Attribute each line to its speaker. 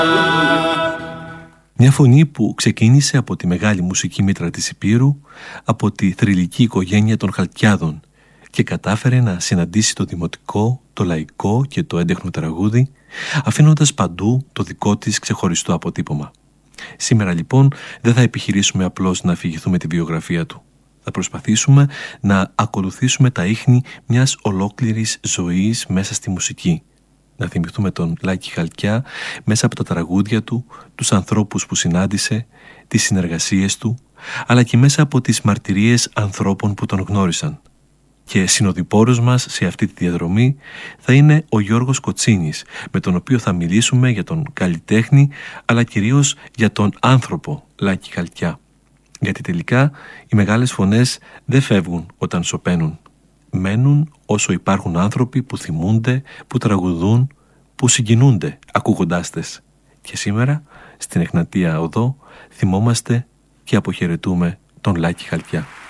Speaker 1: Μια φωνή που ξεκίνησε από τη μεγάλη μουσική μήτρα της Υπήρου, από τη θρυλική οικογένεια των Χαλκιάδων και κατάφερε να συναντήσει το δημοτικό, το λαϊκό και το έντεχνο τραγούδι, αφήνοντας παντού το δικό της ξεχωριστό αποτύπωμα. Σήμερα λοιπόν δεν θα επιχειρήσουμε απλώς να αφηγηθούμε τη βιογραφία του. Θα προσπαθήσουμε να ακολουθήσουμε τα ίχνη μιας ολόκληρης ζωής μέσα στη μουσική. Να θυμηθούμε τον Λάκη Χαλκιά μέσα από τα τραγούδια του, τους ανθρώπους που συνάντησε, τις συνεργασίες του, αλλά και μέσα από τις μαρτυρίες ανθρώπων που τον γνώρισαν. Και συνοδοιπόρος μας σε αυτή τη διαδρομή θα είναι ο Γιώργος Κοτσίνης, με τον οποίο θα μιλήσουμε για τον καλλιτέχνη, αλλά κυρίως για τον άνθρωπο Λάκη Χαλκιά. Γιατί τελικά οι μεγάλες φωνές δεν φεύγουν όταν σωπαίνουν. Μένουν όσο υπάρχουν άνθρωποι που θυμούνται, που τραγουδούν, που συγκινούνται ακούγοντάς τες. Και σήμερα, στην Εγνατία Οδό, θυμόμαστε και αποχαιρετούμε τον Λάκη Χαλκιά.